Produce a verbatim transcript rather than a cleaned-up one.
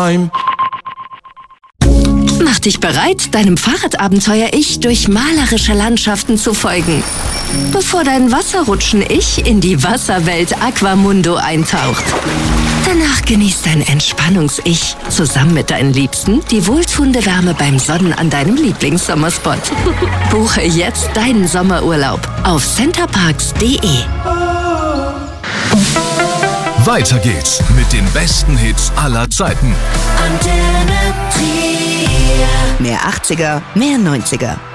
time. Mach dich bereit, deinem Fahrradabenteuer-Ich durch malerische Landschaften zu folgen, bevor dein Wasserrutschen-Ich in die Wasserwelt Aquamundo eintaucht. Danach genießt dein Entspannungs-Ich zusammen mit deinen Liebsten die wohltuende Wärme beim Sonnen an deinem Lieblingssommerspot. Buche jetzt deinen Sommerurlaub auf centerparks punkt de. Weiter geht's mit den besten Hits aller Zeiten. Mehr achtziger, mehr neunziger.